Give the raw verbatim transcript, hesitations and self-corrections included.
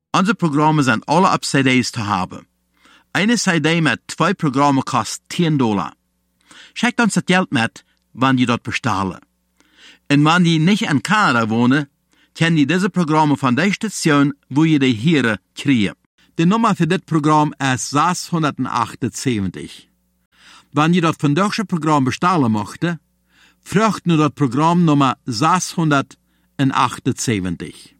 Unsere Programme sind alle auf C Ds zu haben. Eine C D mit zwei Programmen kostet zehn Dollar. Schickt uns das Geld mit, wenn die dort bestellen. Und wenn die nicht in Kanada wohnen, können die diese Programme von der Station, wo ihr die hören, kriegen. Die Nummer für das Programm ist sechshundertachtundsiebzig. Wenn ihr das von deutschen Programm bestellen möchtet, fragt nur das Programm Nummer sechshundertachtundsiebzig.